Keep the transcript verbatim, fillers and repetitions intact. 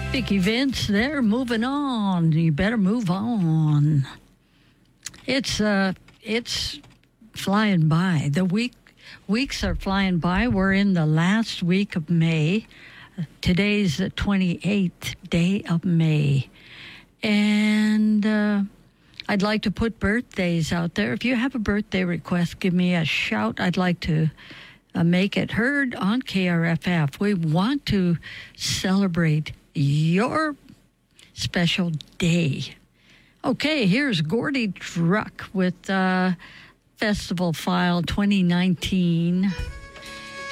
Big events, they're moving on. You better move on. It's uh, it's flying by. The week weeks are flying by. We're in the last week of May. Today's the twenty-eighth day of May. And uh, I'd like to put birthdays out there. If you have a birthday request, give me a shout. I'd like to uh, make it heard on K R F F. We want to celebrate your special day. Okay, here's Gordy Druck with uh, Festival File twenty nineteen.